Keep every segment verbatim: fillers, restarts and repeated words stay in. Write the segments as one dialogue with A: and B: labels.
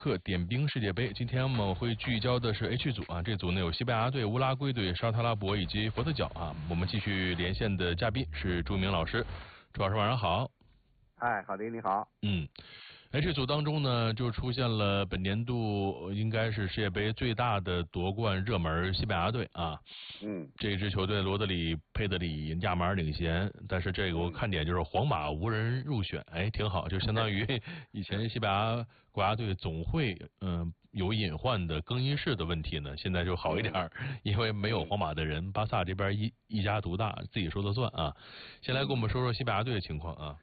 A: 客点兵世界杯，今天我们会聚焦的是 H 组啊，这组呢有西班牙队、乌拉圭队、沙特阿拉伯以及佛得角啊。我们继续连线的嘉宾是朱明老师，朱老师晚上好。
B: 哎，好的，你好。
A: 嗯 ，H 组当中呢，就出现了本年度应该是世界杯最大的夺冠热门西班牙队啊。
B: 嗯，
A: 这支球队罗德里、佩德里、亚马尔领衔，但是这个我看点就是皇马无人入选，哎，挺好，就相当于以前西班牙国家队总会嗯、呃、有隐患的更衣室的问题呢，现在就好一点，因为没有皇马的人，巴萨这边一一家独大，自己说了算啊。先来跟我们说说西班牙队的情况啊。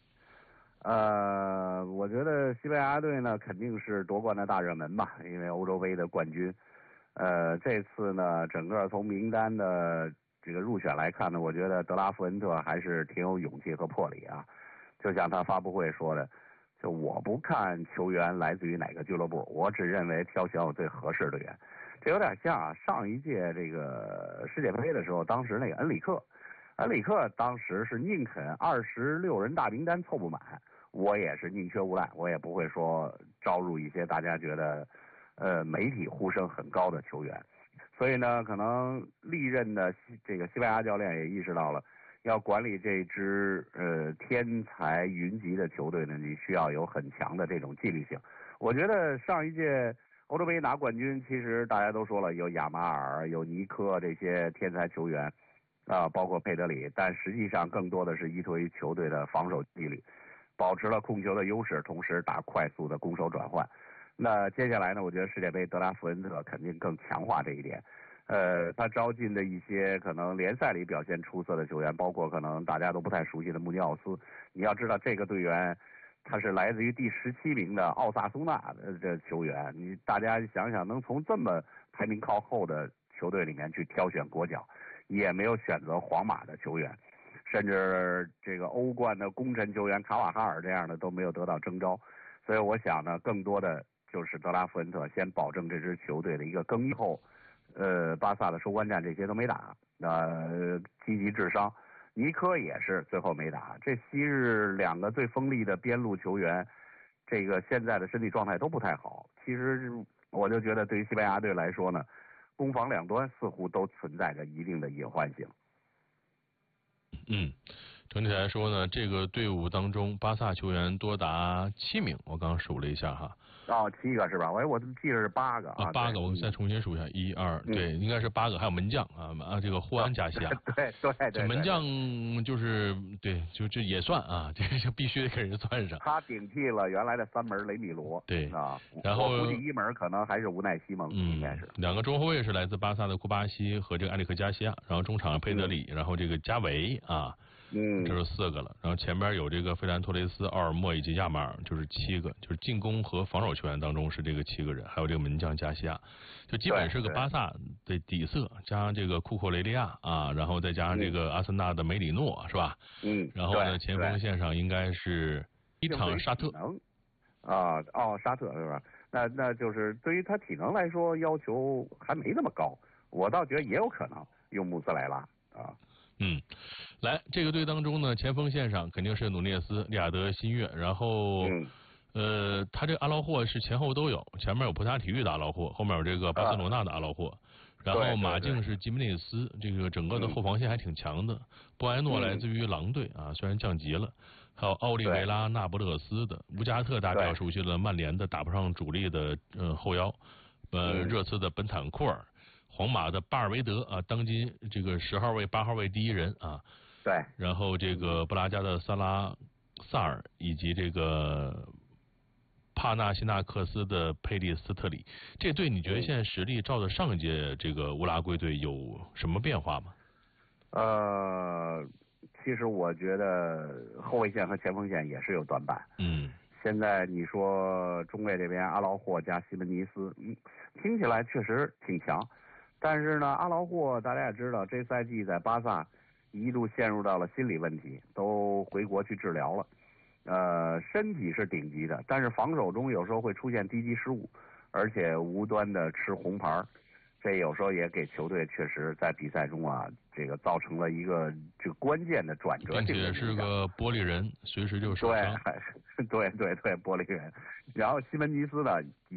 B: 呃，我觉得西班牙队呢肯定是夺冠的大热门吧，因为欧洲杯的冠军。呃，这次呢，整个从名单的这个入选来看呢，我觉得德拉夫恩特还是挺有勇气和魄力啊。就像他发布会说的，就我不看球员来自于哪个俱乐部，我只认为挑选我最合适的员。这有点像啊，上一届这个世界杯的时候，当时那个恩里克。恩里克当时是宁肯二十六人大名单凑不满，我也是宁缺毋滥，我也不会说招入一些大家觉得呃媒体呼声很高的球员。所以呢，可能历任的这个西班牙教练也意识到了，要管理这支呃天才云集的球队呢，你需要有很强的这种纪律性。我觉得上一届欧洲杯拿冠军，其实大家都说了，有亚马尔、有尼科这些天才球员。啊，包括佩德里，但实际上更多的是依托于球队的防守纪律，保持了控球的优势，同时打快速的攻守转换。那接下来呢，我觉得世界杯德拉夫恩特肯定更强化这一点。呃，他招进的一些可能联赛里表现出色的球员，包括可能大家都不太熟悉的穆尼奥斯。你要知道，这个队员他是来自于第十七名的奥萨苏纳的这球员，你大家想想，能从这么排名靠后的球队里面去挑选国脚。也没有选择皇马的球员，甚至这个欧冠的功臣球员卡瓦哈尔这样的都没有得到征召，所以我想呢，更多的就是德拉夫恩特先保证这支球队的一个更衣后，呃，巴萨的收官战这些都没打，呃，积极治伤，尼科也是最后没打，这昔日两个最锋利的边路球员，这个现在的身体状态都不太好，其实我就觉得对于西班牙队来说呢。攻防两端似乎都存在着一定的隐患性。
A: 嗯，整体来说呢，这个队伍当中，巴萨球员多达七名，我刚数了一下哈。
B: 哦，七个是吧？我我记得是八个啊。
A: 啊，八个，我再重新数一下，一二，对，应该是八个，还有门将啊啊，这个霍安加西亚。
B: 对对对。
A: 这门将就是对，就这也算啊，这就必须得给人算上。
B: 他顶替了原来的三门雷米罗。
A: 对
B: 啊，
A: 然后
B: 我估计一门可能还是乌奈西蒙，应该是。
A: 两个中后卫是来自巴萨的库巴西和这个埃里克加西亚，然后中场佩德里，然后这个加维啊。
B: 嗯，
A: 这是四个了，然后前边有这个费兰托雷斯、奥尔莫以及亚马尔，就是七个，就是进攻和防守球员当中是这个七个人，还有这个门将加西亚，就基本是个巴萨的底色，加上这个库库雷利亚啊，然后再加上这个阿森纳的梅里诺，是吧？
B: 嗯，
A: 然后呢，前锋线上应该是一场沙特。
B: 啊，哦，沙特是吧？那那就是对于他体能来说要求还没那么高，我倒觉得也有可能用穆斯莱拉啊。
A: 嗯，来这个队当中呢，前锋线上肯定是努涅斯、利雅得、新月，然后、嗯、呃，他这阿劳霍是前后都有，前面有葡萄牙体育的阿劳霍，后面有这个巴塞罗那的阿劳霍，啊、然后马竞是基梅内斯，这个整个的后防线还挺强的。嗯、布埃诺来自于狼队啊，虽然降级了，还有奥利维拉、那不勒斯的，乌加特大家比较熟悉了，曼联的打不上主力的呃后腰，呃，
B: 嗯、
A: 热刺的本坦库尔。皇马的巴尔维德啊，当今这个十号位、八号位第一人啊。
B: 对。
A: 然后这个布拉加的萨拉萨尔以及这个帕纳西纳克斯的佩利斯特里，这队你觉得现在实力照着上一届这个乌拉圭队有什么变化吗？
B: 呃，其实我觉得后卫线和前锋线也是有短板。
A: 嗯。
B: 现在你说中卫这边阿劳霍加西门尼斯，嗯，听起来确实挺强。但是呢，阿劳霍大家也知道，这赛季在巴萨一度陷入到了心理问题，都回国去治疗了。呃，身体是顶级的，但是防守中有时候会出现低级失误，而且无端的吃红牌。 这有时候也给球队确实在比赛中啊，这个造成了一个这个关键的转折性的影响。
A: 并且是个玻璃人，随时就受伤。
B: 对，对对对，玻璃人。然后西门尼斯呢？